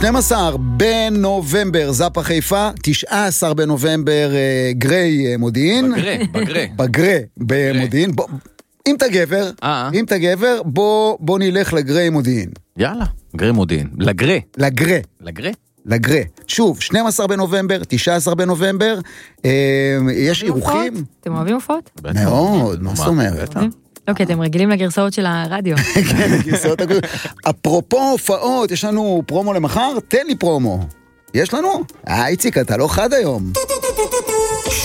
12 בנובמבר זאפה חיפה, 19 בנובמבר גריי מודיעין. בגרה במודיעין. אם אתה גבר, בוא נלך לגריי מודיעין. יאללה, גריי מודיעין. לגרה. שוב, 12 בנובמבר, 19 בנובמבר, יש אירוחים. אתם אוהבים הופעות? מאוד, מה זאת אומרת? אוקיי, אתם רגילים לגרסאות של הרדיו. כן, לגרסאות הגרסאות. אפרופו הופעות, יש לנו פרומו למחר? תן לי פרומו. יש לנו? איציק, אתה לא חד היום.